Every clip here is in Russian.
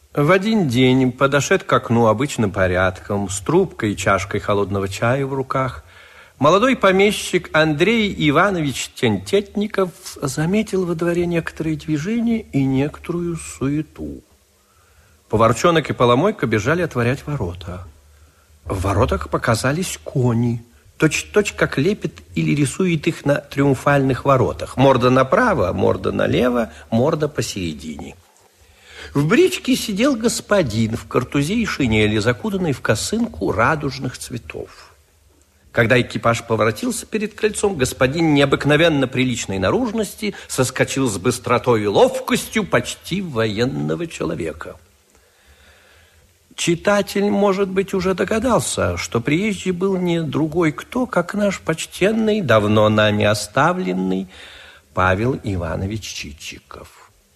В один день, подошед к окну обычным порядком, с трубкой и чашкой холодного чая в руках, молодой помещик Андрей Иванович Тентетников заметил во дворе некоторые движения и некоторую суету. Поварчонок и поломойка бежали отворять ворота. В воротах показались кони, точь-в-точь, как лепит или рисует их на триумфальных воротах. Морда направо, морда налево, морда посередине. В бричке сидел господин в картузе и шинели, закутанный в косынку радужных цветов. Когда экипаж поворотился перед крыльцом, господин необыкновенно приличной наружности соскочил с быстротой и ловкостью почти военного человека. Читатель, может быть, уже догадался, что приезжий был не другой кто, как наш почтенный, давно нами оставленный Павел Иванович Чичиков.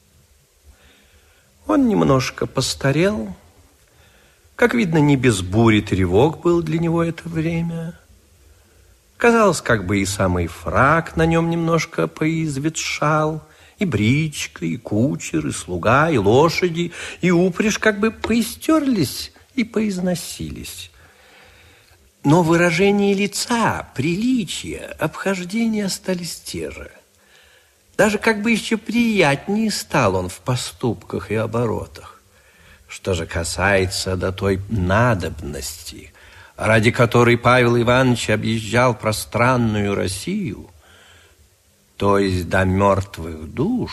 Он немножко постарел. Как видно, не без бури тревог был для него это время. Казалось, как бы и самый фрак на нем немножко поизветшал, и бричка, и кучер, и слуга, и лошади, и упряжь как бы поистерлись и поизносились. Но выражение лица, приличия, обхождения остались те же. Даже как бы еще приятнее стал он в поступках и оборотах. Что же касается до той надобности, ради которой Павел Иванович объезжал пространную Россию, то есть до мертвых душ,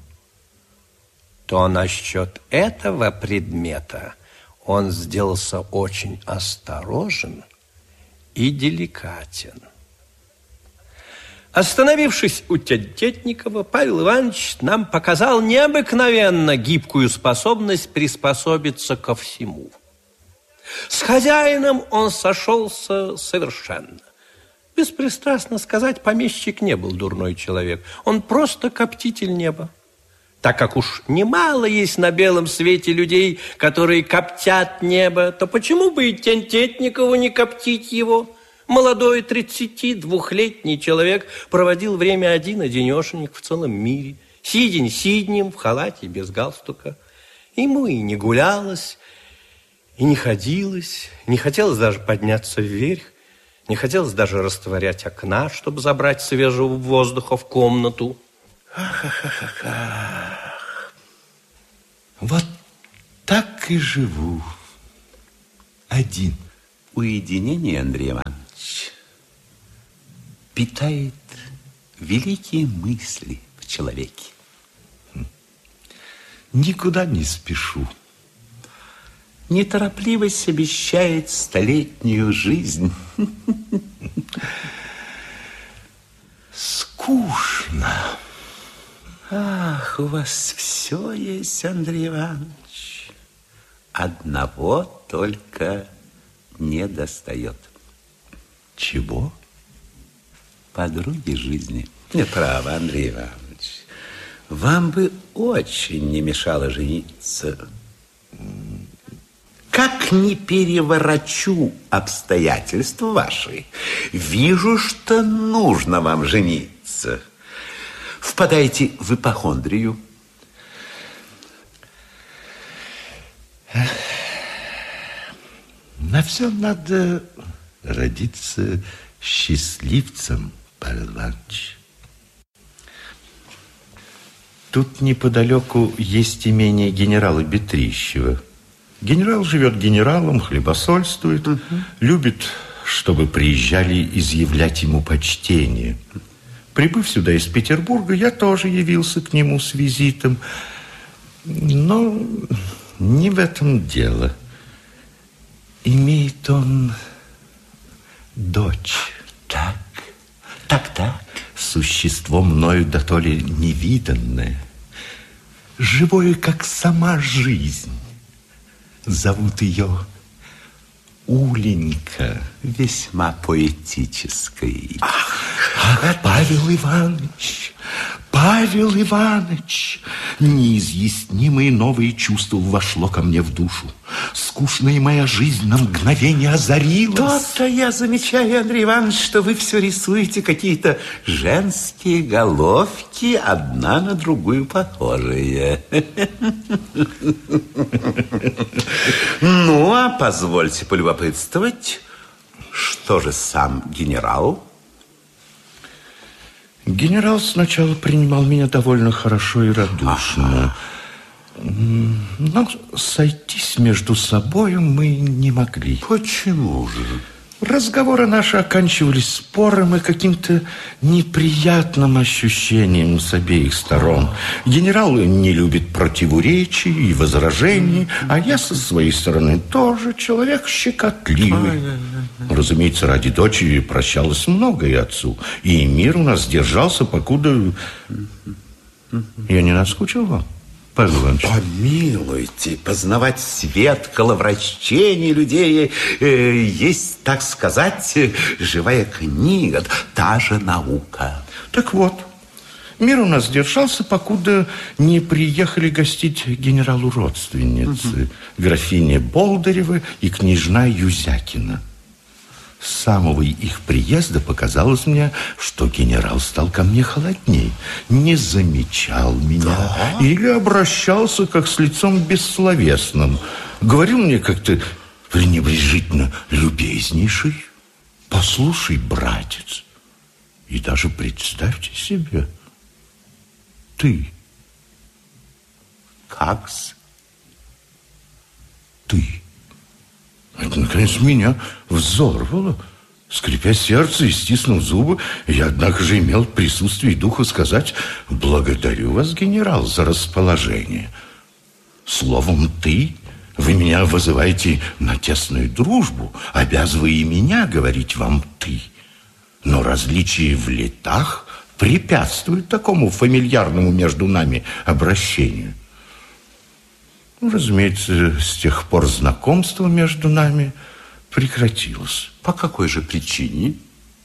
то насчет этого предмета он сделался очень осторожен и деликатен. Остановившись у Тентетникова, Павел Иванович нам показал необыкновенно гибкую способность приспособиться ко всему. С хозяином он сошелся совершенно. Беспристрастно сказать, помещик не был дурной человек. Он просто коптитель неба. Так как уж немало есть на белом свете людей, которые коптят небо, то почему бы и Тентетникову не коптить его? Молодой 32-летний человек проводил время один-одинешенек в целом мире, сидень-сиднем, в халате, без галстука. Ему и не гулялось, и не ходилось, не хотелось даже подняться вверх, не хотелось даже растворять окна, чтобы забрать свежего воздуха в комнату. Ах. Вот так и живу. Один. Уединение, Андрей Иванович, питает великие мысли в человеке. Никуда не спешу. Неторопливость обещает столетнюю жизнь. Скучно. Ах, у вас все есть, Андрей Иванович. Одного только не достает. Чего? Подруги жизни. Неправо, Андрей Иванович. Вам бы очень не мешало жениться. Как не переворачу обстоятельства ваши, вижу, что нужно вам жениться. Впадаете в ипохондрию. На все надо родиться счастливцем, Павел Иванович. Тут неподалеку есть имение генерала Бетрищева. Генерал живет генералом, хлебосольствует, любит, чтобы приезжали изъявлять ему почтение. Прибыв сюда из Петербурга, я тоже явился к нему с визитом. Но не в этом дело. Имеет он дочь. Так. Существо мною да то ли невиданное. Живое, как сама жизнь. Зовут ее Уленька. Весьма поэтическое. Ах, Павел Иванович, неизъяснимые новые чувства вошло ко мне в душу. Скучная моя жизнь на мгновение озарилась. То-то я замечаю, Андрей Иванович, что вы все рисуете какие-то женские головки, одна на другую похожие. А позвольте полюбопытствовать, что же сам генерал? Генерал сначала принимал меня довольно хорошо и радушно. Но сойтись между собой мы не могли. Почему же? Разговоры наши оканчивались спором и каким-то неприятным ощущением с обеих сторон. Генерал не любит противоречий и возражений, а я со своей стороны тоже человек щекотливый. Разумеется, ради дочери прощалось многое отцу, и мир у нас держался, покуда... Я не наскучил вам, Павел Иванович? Помилуйте, познавать свет, коловращение людей есть, так сказать, живая книга, та же наука. Так вот, мир у нас держался, покуда не приехали гостить генералу родственницы, графиня Болдырева и княжна Юзякина. С самого их приезда показалось мне, что генерал стал ко мне холодней, не замечал меня или обращался как с лицом бессловесным. Говорил мне как-то пренебрежительно: любезнейший, послушай, братец. И даже представьте себе, ты. Как-с? Ты. Это, наконец, меня взорвало. Скрипя сердце и стиснув зубы, я, однако же, имел присутствие духа сказать: благодарю вас, генерал, за расположение. Словом, ты, вы меня вызываете на тесную дружбу, обязывая и меня говорить вам ты. Но различие в летах препятствует такому фамильярному между нами обращению. Разумеется, с тех пор знакомство между нами прекратилось. По какой же причине?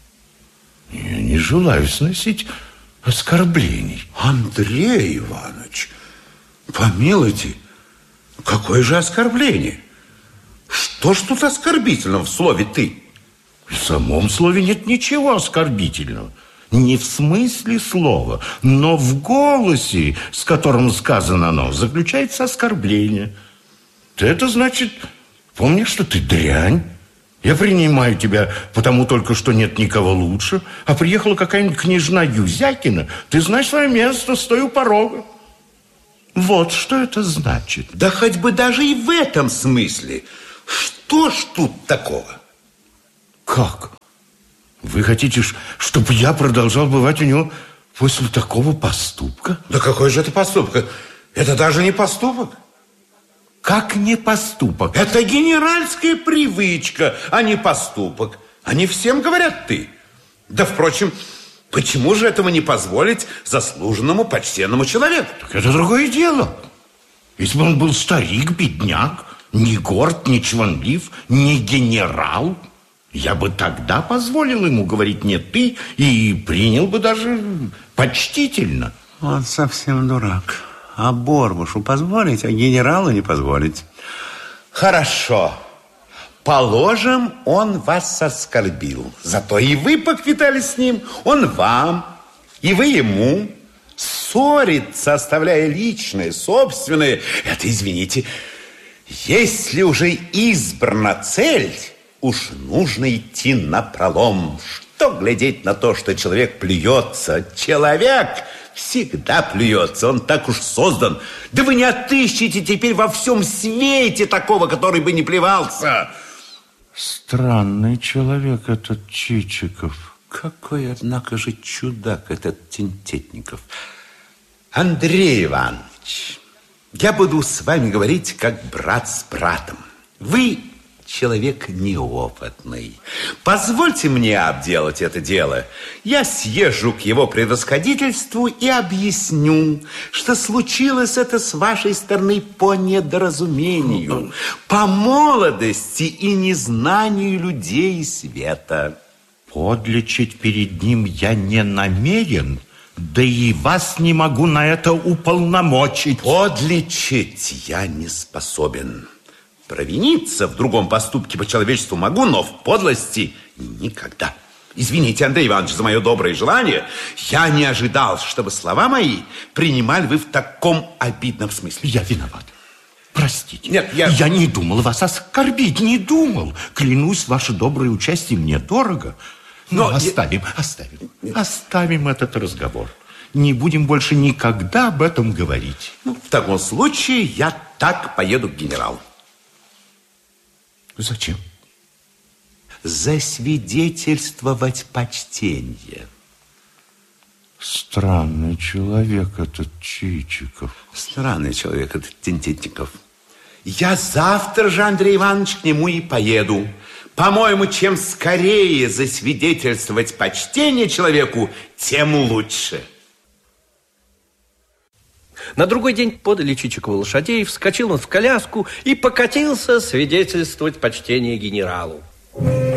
Я не желаю сносить оскорблений. Андрей Иванович, помилуйте, какое же оскорбление? Что ж тут оскорбительного в слове «ты»? В самом слове нет ничего оскорбительного. Не в смысле слова, но в голосе, с которым сказано оно, заключается оскорбление. Это значит, помни, что ты дрянь. Я принимаю тебя, потому только что нет никого лучше, а приехала какая-нибудь княжна Юзякина, ты знаешь свое место, стой у порога. Вот что это значит. Да хоть бы даже и в этом смысле. Что ж тут такого? Как? Вы хотите, чтобы я продолжал бывать у него после такого поступка? Да какой же это поступок? Это даже не поступок. Как не поступок? Это генеральская привычка, а не поступок. Они всем говорят «ты». Да, впрочем, почему же этого не позволить заслуженному, почтенному человеку? Так это другое дело. Если бы он был старик, бедняк, не горд, не чванлив, не генерал, я бы тогда позволил ему говорить «не ты» и принял бы даже почтительно. Он совсем дурак. А Борбушу позволить, а генералу не позволить. Хорошо. Положим, он вас оскорбил. Зато и вы поквитались с ним. Он вам, и вы ему. Ссориться, оставляя личное, собственное, это, извините, если уже избрана цель, уж нужно идти напролом. Что глядеть на то, что человек плюется? Человек всегда плюется, он так уж создан. Да вы не отыщете теперь во всем свете такого, который бы не плевался. Странный человек этот Чичиков. Какой, однако же, чудак этот Тентетников. Андрей Иванович, я буду с вами говорить как брат с братом. Вы человек неопытный. Позвольте мне обделать это дело. Я съезжу к его превосходительству и объясню, что случилось это с вашей стороны по недоразумению, по молодости и незнанию людей и света. Подлечить перед ним я не намерен, да и вас не могу на это уполномочить. Подлечить я не способен. Провиниться в другом поступке по человечеству могу, но в подлости никогда. Извините, Андрей Иванович, за мое доброе желание. Я не ожидал, чтобы слова мои принимали вы в таком обидном смысле. Я виноват. Простите. простите. Нет, я не думал вас оскорбить, не думал. Клянусь, ваше доброе участие мне дорого. Но оставим этот разговор. Не будем больше никогда об этом говорить. В таком случае я так поеду к генералу. Зачем? Засвидетельствовать почтение. Странный человек этот Чичиков. Странный человек этот Тинтитников. Я завтра же, Андрей Иванович, к нему и поеду. По-моему, чем скорее засвидетельствовать почтение человеку, тем лучше. На другой день подали Чичикову лошадей, вскочил он в коляску и покатился свидетельствовать почтение генералу.